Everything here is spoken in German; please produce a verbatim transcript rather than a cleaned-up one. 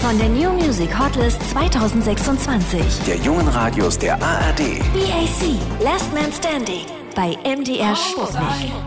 von der New Music Hotlist zwanzig sechsundzwanzig. Der jungen Radios der A R D. B A C, Last Man Standing bei M D R Sputnik.